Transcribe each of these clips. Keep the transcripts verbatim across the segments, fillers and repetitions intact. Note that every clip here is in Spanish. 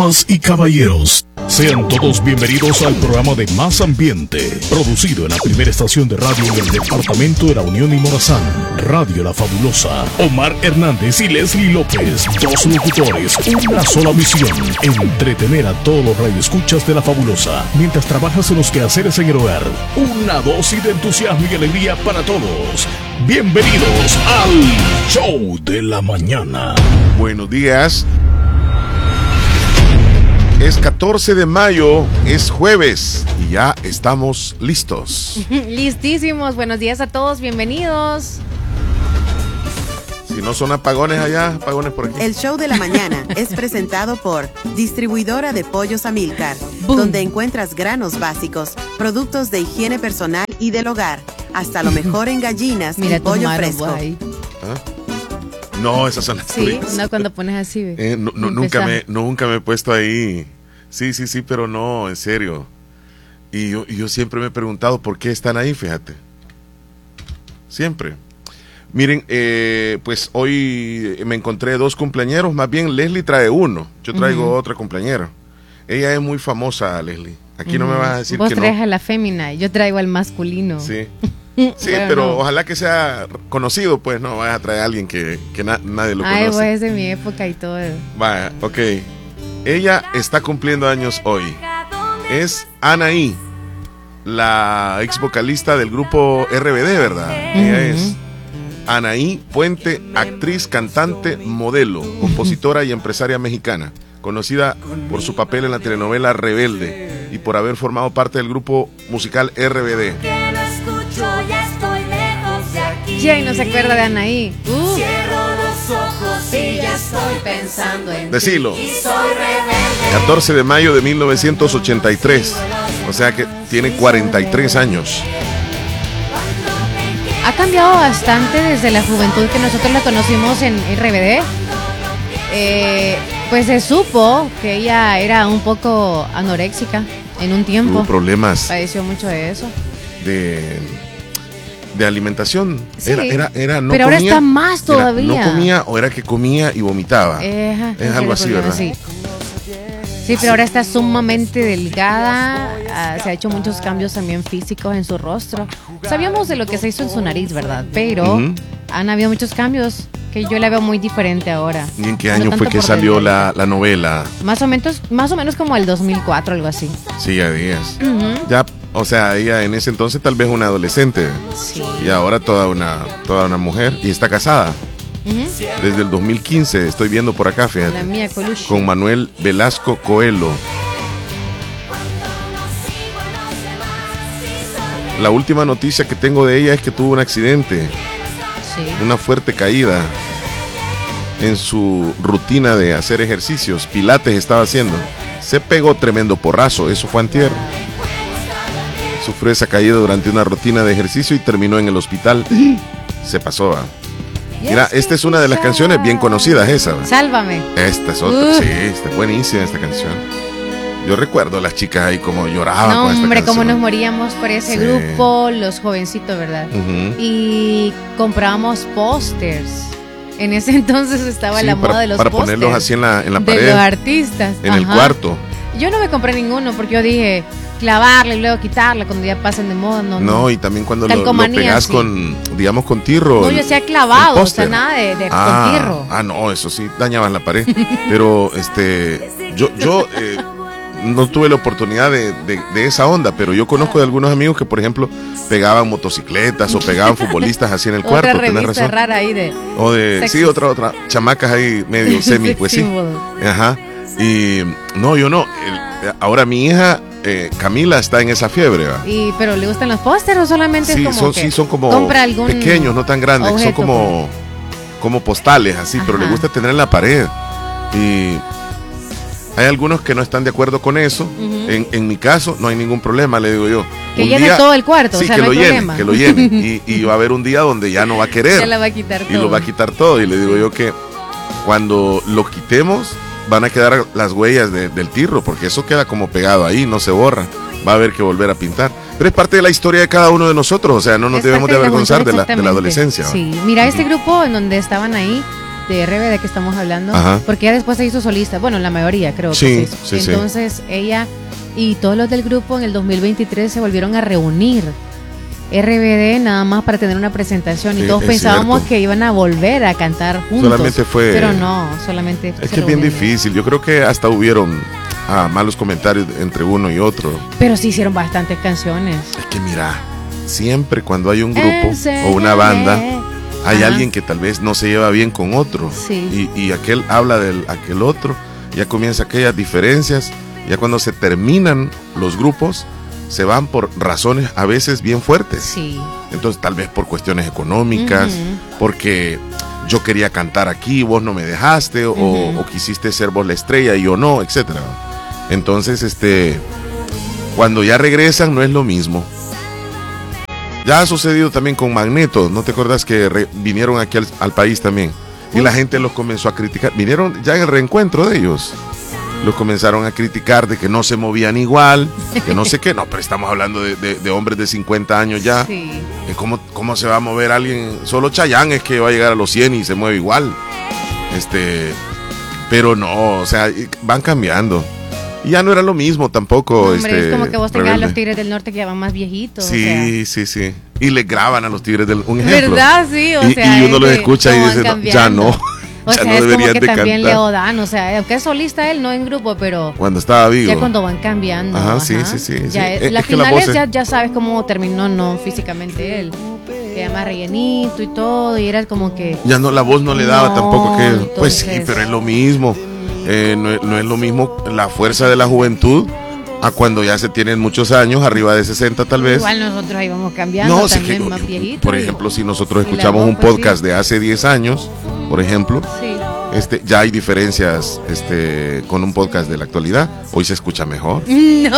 Damas y caballeros, sean todos bienvenidos al programa de Más Ambiente, producido en la primera estación de radio en el departamento de La Unión y Morazán, Radio La Fabulosa. Omar Hernández y Leslie López, dos locutores, una sola misión: entretener a todos los radioescuchas de La Fabulosa mientras trabajas en los quehaceres en el hogar. Una dosis de entusiasmo y alegría para todos. Bienvenidos al Show de la Mañana. Buenos días. Es catorce de mayo, es jueves y ya estamos listos. Listísimos, buenos días a todos, bienvenidos. Si no son apagones allá, apagones por aquí. El Show de la Mañana es presentado por Distribuidora de Pollos Amilcar, donde encuentras granos básicos, productos de higiene personal y del hogar, hasta lo mejor en gallinas y pollo fresco. ¿Ah? No, esas son las Sí, tuyas. No, cuando pones así. Eh, no, no, nunca, me, nunca me he puesto ahí. Sí, sí, sí, pero no, en serio. Y yo, y yo siempre me he preguntado por qué están ahí, fíjate. Siempre. Miren, eh, pues hoy me encontré dos cumpleañeros, más bien Leslie trae uno, yo traigo uh-huh. otra cumpleañera. Ella es muy famosa, Leslie. Aquí uh-huh. no me vas a decir Vos que no. Vos traes a la fémina, yo traigo al masculino. Sí. Sí, pero, pero no. Ojalá que sea conocido, pues no vayas a traer a alguien que, que na, nadie lo Ay, conoce. Ay, pues es de mi época y todo. Vaya, ok. Ella está cumpliendo años hoy. Es Anaí, la ex vocalista del grupo R B D, ¿verdad? Uh-huh. Ella es Anaí Puente, actriz, cantante, modelo, compositora y empresaria mexicana, conocida por su papel en la telenovela Rebelde y por haber formado parte del grupo musical R B D. ¿Quién no se acuerda de Anaí? Uh. Cierro los ojos y ya estoy pensando en Decilo. ti. Y soy rebelde. catorce de mayo de mil novecientos ochenta y tres. O sea que tiene cuarenta y tres años. Ha cambiado bastante desde la juventud que nosotros la conocimos en R B D. Eh, pues se supo que ella era un poco anoréxica en un tiempo. Tuvo problemas. Padeció mucho de eso. De... de alimentación. Sí, era, era, era, no pero comía, ahora está más todavía. Era, no comía o era que comía y vomitaba. Eja, es algo así, problema, ¿verdad? Sí. sí, pero ahora está sumamente delgada. Uh, se ha hecho muchos cambios también físicos en su rostro. Sabíamos de lo que se hizo en su nariz, ¿verdad? Pero uh-huh. han habido muchos cambios que yo la veo muy diferente ahora. ¿Y en qué año fue que salió la, la novela? Más o menos, más o menos como el dos mil cuatro, algo así. Sí, ya días. Uh-huh. Ya. O sea, ella en ese entonces tal vez una adolescente. Sí. Y ahora toda una, toda una mujer. Y está casada. Uh-huh. Desde el dos mil quince estoy viendo por acá, fíjate. La mía Colucci. Con Manuel Velasco Coelho. La última noticia que tengo de ella es que tuvo un accidente. Sí. Una fuerte caída en su rutina de hacer ejercicios. Pilates estaba haciendo. Se pegó tremendo porrazo. Eso fue antier. Sufrió esa caída durante una rutina de ejercicio y terminó en el hospital. Se pasó, ¿va? Mira, esta es una de las canciones bien conocidas, esa, ¿va? Sálvame. Esta es otra, uh. sí, está buenísima esta canción. Yo recuerdo a las chicas ahí como lloraban no, con esta hombre, canción. cómo nos moríamos por ese sí. grupo, los jovencitos, ¿verdad? Uh-huh. Y comprábamos pósters. En ese entonces estaba sí, la para, moda de los para pósters. Para ponerlos así en la, en la pared. De los artistas. En Ajá. el cuarto. Yo no me compré ninguno porque yo dije clavarla y luego quitarla cuando ya pasen de moda. No, no. no y también cuando lo, lo pegas sí. con, digamos, con tirro. No, yo hacía clavado, o sea, nada de, de ah, con tirro. Ah, no, eso sí, dañaban la pared. Pero, este, yo, yo eh, no tuve la oportunidad de, de, de esa onda, pero yo conozco de algunos amigos que, por ejemplo, pegaban motocicletas o pegaban futbolistas así en el cuarto. Otra revista rara ahí de... O de, sexy. Sí, otra, otra, chamacas ahí medio semi, pues sí. Ajá. Y no, yo no. El, ahora mi hija eh, Camila está en esa fiebre, ¿va? Y pero le gustan los pósteres o solamente sí, es como son, que sí, son como compra algún pequeños, no tan grandes, objeto, son como como postales así, ajá. Pero le gusta tener en la pared. Y hay algunos que no están de acuerdo con eso. Uh-huh. En, en mi caso no hay ningún problema, le digo yo. Que llene día, todo el cuarto, sí, o sea, que no lo hay llene, problema. que lo llene. Y, y va a haber un día donde ya no va a querer. Ya la va a quitar todo. Y lo va a quitar todo. Y le digo yo que cuando lo quitemos van a quedar las huellas de, del tirro, porque eso queda como pegado ahí, no se borra. Va a haber que volver a pintar. Pero es parte de la historia de cada uno de nosotros, o sea, no nos es debemos de avergonzar de la, de la adolescencia. Sí, mira, este grupo en donde estaban ahí de R B D que estamos hablando, Ajá. porque ella después se hizo solista, bueno, la mayoría creo Sí, que se hizo. sí, Entonces sí. ella y todos los del grupo en el dos mil veintitrés se volvieron a reunir. R B D nada más para tener una presentación Sí, y todos es pensábamos cierto. que iban a volver a cantar juntos. Solamente fue- Pero no, solamente Es se que es bien reunieron. difícil. Yo creo que hasta hubieron ah, malos comentarios entre uno y otro. Pero sí hicieron bastantes canciones. Es que mira, siempre cuando hay un grupo o una banda, hay Ajá. alguien que tal vez no se lleva bien con otro. Sí. Y, y aquel habla del aquel otro, ya comienza aquellas diferencias. Ya cuando se terminan los grupos, se van por razones a veces bien fuertes. Sí. Entonces tal vez por cuestiones económicas, Ujú. porque yo quería cantar aquí, vos no me dejaste, o, Ujú. o quisiste ser vos la estrella y yo no, etcétera. Entonces, este, cuando ya regresan no es lo mismo. Ya ha sucedido también con Magneto, ¿no te acuerdas que re- vinieron aquí al, al país también? Y la gente los comenzó a criticar. Vinieron ya en el reencuentro de ellos. Los comenzaron a criticar de que no se movían igual, que no sé qué. No, pero estamos hablando de, de- de hombres de cincuenta años ya. Sí. Eh, ¿Cómo, ¿Cómo se va a mover alguien? Solo Chayanne es que va a llegar a los cien y se mueve igual. Este, pero no, o sea, y van cambiando. Y ya no era lo mismo tampoco. No, hombre, este, es como que vos tengas a Rebelde. los Tigres del Norte que ya van más viejitos. Sí, o sí, sí. Y le graban a los Tigres del un sea. ejemplo. ¿Verdad? Sí, o y, sea. y uno es los que escucha y cómo dice, van no, ya cambiando. no. O Ya sea, no es como deberían que de también cantar. Leo Dan, o sea, aunque es solista él, no en grupo, pero Cuando estaba vivo. ya cuando van cambiando. Ajá, sí, sí, sí, Ya sí. es- Es- las es que las finales voces- ya, ya sabes cómo terminó, no físicamente él. Que era más rellenito y todo, y era como que. Ya no, la voz no le daba No, tampoco que. Pues sí, entonces- pero es lo mismo. Eh, no, es- no es lo mismo la fuerza de la juventud a cuando ya se tienen muchos años, arriba de sesenta tal vez. Igual nosotros ahí vamos cambiando, No, sí también que, más viejitos. por y- ejemplo, si nosotros y la escuchamos voz, un pues, sí. podcast de hace diez años, por ejemplo, Sí. este, ya hay diferencias este, con un podcast de la actualidad. Hoy se escucha mejor. No,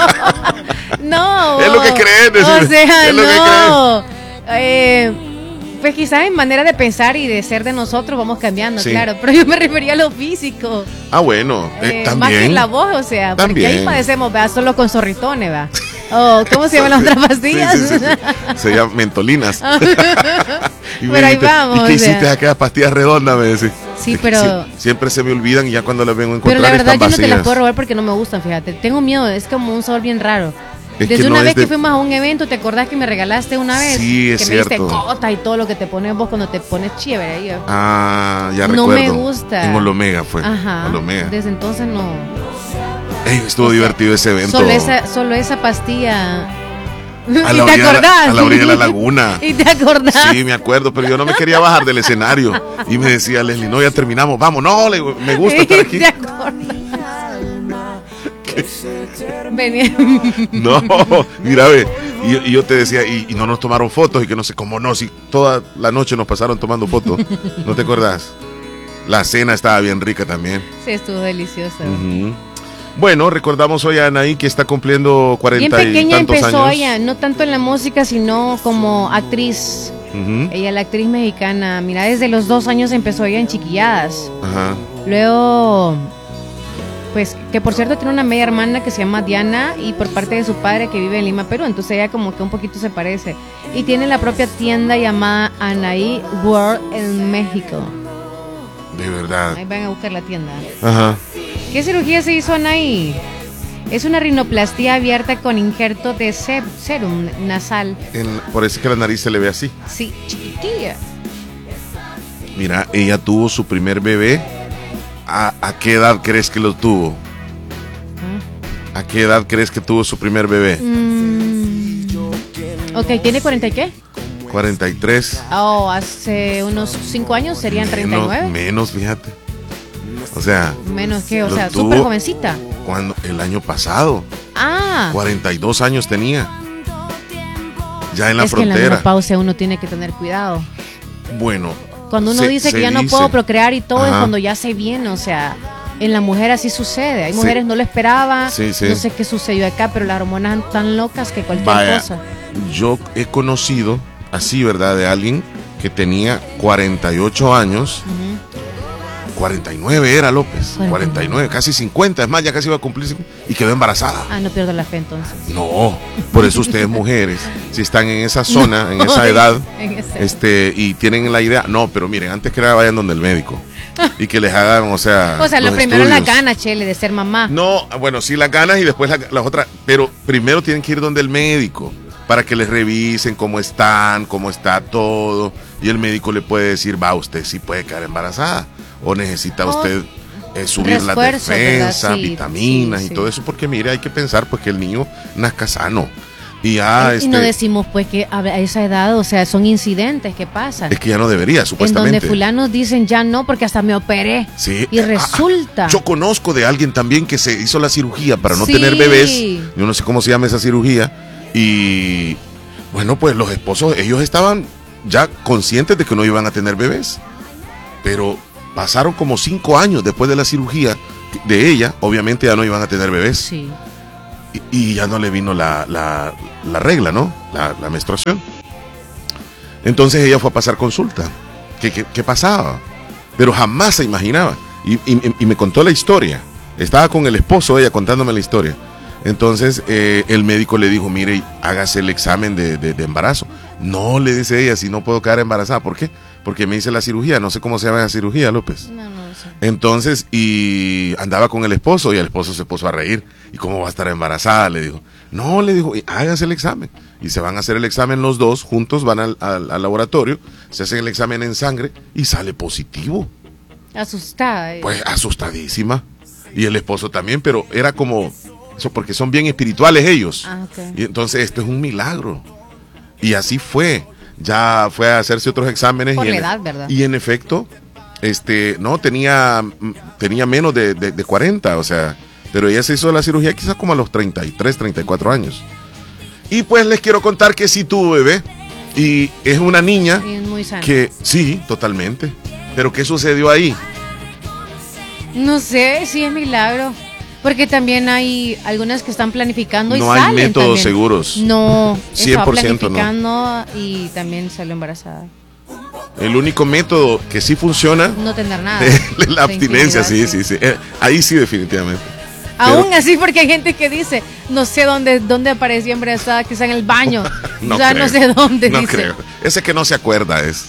no. Es lo que crees, O decime. sea, Es lo que no. Eh, pues quizás en manera de pensar y de ser de nosotros vamos cambiando, Sí. claro. Pero yo me refería a lo físico. Ah, bueno, eh, Eh, más que también. la voz, o sea, porque También. ahí padecemos, ¿verdad? Solo con zorritones, ¿verdad? O, ¿cómo se llaman las otras pastillas? Sí, sí, sí, sí. Se llaman mentolinas. Y me Pero ahí dijiste, vamos, ¿y qué o sea. hiciste aquellas pastillas redondas? Me decís. Sí, Es que pero- sie- siempre se me olvidan y ya cuando las vengo a encontrar Pero la verdad están yo no te las vacías. puedo robar porque no me gustan, fíjate. Tengo miedo, es como un sabor bien raro. Es Desde que una no vez es de- que fuimos a un evento, ¿te acordás que me regalaste una vez? Sí, es que me diste cierto. cota y todo lo que te pones vos cuando te pones chévere ahí. Ah, ya No recuerdo. me gusta. En Olomega fue. Ajá. Olomega. Desde entonces no. Ey, estuvo O sea, divertido ese evento. Solo esa, solo esa pastilla. A ¿Y la te orilla de la- acordás? a la orilla de la laguna. ¿Y te acordás? Sí, me acuerdo, pero yo no me quería bajar del escenario. Y me decía Leslie, no, ya terminamos, vamos, no, le digo, me gusta estar aquí. ¿Te acordás? Venía. No, mira, ve, y, yo- y yo te decía, y, y no nos tomaron fotos, y que no sé cómo no, si toda la noche nos pasaron tomando fotos. ¿No te acuerdas? La cena estaba bien rica también. Sí, estuvo deliciosa. Ujú. Bueno, recordamos hoy a Anaí que está cumpliendo Bien cuarenta y pequeña tantos empezó años. ella, no tanto en la música, sino como actriz. Ujú. Ella, la actriz mexicana, mira, desde los dos años empezó ella en Chiquilladas. Ajá. Luego, pues, que por cierto tiene una media hermana que se llama Diana y por parte de su padre que vive en Lima, Perú, entonces ella como que un poquito se parece. Y tiene la propia tienda llamada Anaí World en México. De verdad. Ahí van a buscar la tienda. Ajá. ¿Qué cirugía se hizo Anaí? Es una rinoplastía abierta con injerto de se- serum nasal. En- por eso es que la nariz se le ve así. Sí, chiquitilla. Mira, ella tuvo su primer bebé. ¿A, a qué edad crees que lo tuvo? ¿A qué edad crees que tuvo su primer bebé? Mm. Ok, ¿tiene cuarenta y qué? cuarenta y tres. Oh, hace unos cinco años serían treinta y nueve. Menos, menos, fíjate. O sea, Menos que, o lo sea, tuvo súper jovencita. cuando el año pasado, Ah, cuarenta y dos años tenía. Ya en la es que en la frontera. menopausia uno tiene que tener cuidado. Bueno, Cuando uno Se- dice se que ya no dice. puedo procrear y todo, es Ajá. cuando ya se viene, o sea, en la mujer así sucede. Hay Sí. mujeres no lo esperaba, Sí, sí. no sé qué sucedió acá, pero las hormonas están tan locas que cualquier vaya, cosa. yo he conocido así, ¿verdad? De alguien que tenía cuarenta y ocho años Ujú. cuarenta y nueve era López, cuarenta y nueve, casi cincuenta, es más, ya casi iba a cumplir y quedó embarazada. Ah, no pierdo la fe entonces. No, por eso ustedes mujeres, si están en esa zona, no, en esa edad, en ese. este, y tienen la idea, no, pero miren, antes que nada vayan donde el médico y que les hagan, o sea, o sea, lo primero es la gana, Chele, de ser mamá. No, bueno, sí las ganas y después las la otras, pero primero tienen que ir donde el médico para que les revisen cómo están, cómo está todo, y el médico le puede decir, va, usted sí puede quedar embarazada, o necesita oh, usted eh, subir la defensa, sí, vitaminas sí, sí. y todo eso, porque mire, hay que pensar pues que el niño nazca sano. Y, ya, y este, no decimos pues que a esa edad, o sea, son incidentes que pasan. Es que ya no debería, supuestamente. En donde fulanos dicen ya no porque hasta me operé. Sí. Y resulta. Ah, yo conozco de alguien también que se hizo la cirugía para no sí. tener bebés. Yo no sé cómo se llama esa cirugía. Y bueno, pues los esposos, ellos estaban ya conscientes de que no iban a tener bebés. Pero pasaron como cinco años después de la cirugía de ella, obviamente ya no iban a tener bebés. Sí. Y, y ya no le vino la, la, la regla, ¿no? La, la menstruación. Entonces ella fue a pasar consulta. ¿Qué, qué, qué pasaba? Pero jamás se imaginaba. Y, y, y me contó la historia. Estaba con el esposo, ella contándome la historia. Entonces eh, el médico le dijo, mire, hágase el examen de, de, de embarazo. No, le dice ella, si no puedo quedar embarazada. ¿Por qué? Porque me hice la cirugía. No sé cómo se llama la cirugía, López. No, no sé. Entonces, y andaba con el esposo y el esposo se puso a reír. ¿Y cómo va a estar embarazada? Le dijo. No, le dijo, hágase el examen. Y se van a hacer el examen los dos, juntos van al, al, al laboratorio, se hacen el examen en sangre y sale positivo. Asustada. Eh. Pues asustadísima. Y el esposo también, pero era como... Eso porque son bien espirituales ellos. Ah, okay. Y entonces esto es un milagro. Y así fue. Ya fue a hacerse otros exámenes. Por y la en, edad, ¿verdad? Y en efecto, este, no, tenía, tenía menos de, de, de cuarenta, o sea, pero ella se hizo la cirugía quizás como a los treinta y tres, treinta y cuatro años. Y pues les quiero contar que sí tuvo bebé. Y es una niña y es muy sana. Que, sí, totalmente. Pero ¿qué sucedió ahí? No sé, sí es milagro. Porque también hay algunas que están planificando y no salen. No hay métodos también. seguros. No, cien por ciento planificando no. Y también salió embarazada. El único método que sí funciona. No tener nada. Es la abstinencia, sí, sí, sí. Eh, ahí sí, definitivamente. Aún Pero, así, porque hay gente que dice, no sé dónde, dónde apareció embarazada, quizá en el baño. no o sea, creo, no sé dónde. No dice. creo. Ese que no se acuerda es.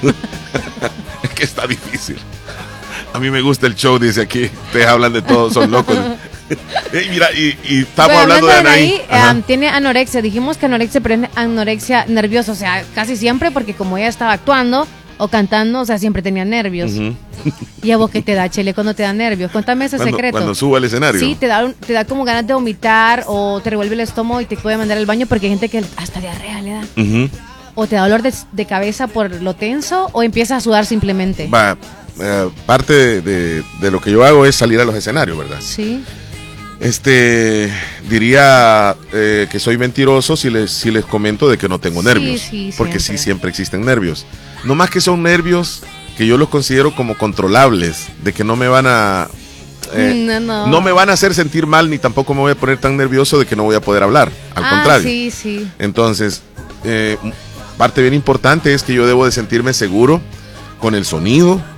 Es que está difícil. A mí me gusta el show, dice aquí. Ustedes hablan de todo, son locos. Hey, mira, y, y estamos bueno, hablando, hablando de Anaí. Anaí um, tiene anorexia. Dijimos que anorexia, pero es anorexia nerviosa. O sea, casi siempre, porque como ella estaba actuando o cantando, o sea, siempre tenía nervios. Uh-huh. ¿Y a vos qué te da, Chele, cuando te da nervios? Cuéntame ese cuando, secreto. Cuando subo al escenario. Sí, te da, te da como ganas de vomitar o te revuelve el estómago y te puede mandar al baño porque hay gente que hasta diarrea le da. Uh-huh. O te da dolor de, de cabeza por lo tenso o empiezas a sudar simplemente. Va, eh, parte de, de, de lo que yo hago es salir a los escenarios, ¿verdad? Sí. Este, diría eh, que soy mentiroso si les, si les comento de que no tengo nervios. Sí, sí, porque siempre. sí, siempre existen nervios. No más que son nervios que yo los considero como controlables, de que no me van a... Eh, no, no. no me van a hacer sentir mal, ni tampoco me voy a poner tan nervioso de que no voy a poder hablar. Al ah, contrario. Sí, sí. Entonces, eh, parte bien importante es que yo debo de sentirme seguro con el sonido,